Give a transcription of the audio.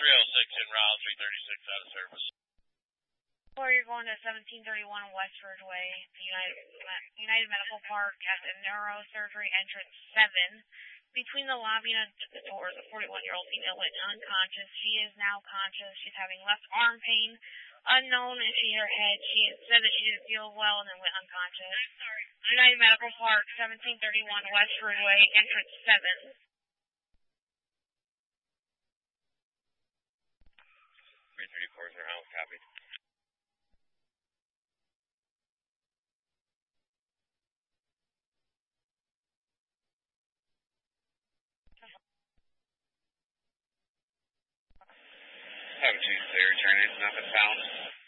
306 en route, 336 out of service. Or you're going to 1731 West Ridgeway, the United Medical Park at the neurosurgery entrance 7. Between the lobby and the doors, a 41-year-old female went unconscious. She is now conscious. She's having left arm pain. Unknown if she hit her head. She said that she didn't feel well and then went unconscious. I'm sorry. United Medical Park, 1731 West Ridgeway, entrance 7. 334 is around, copy. Have a Tuesday return, it's nothing found.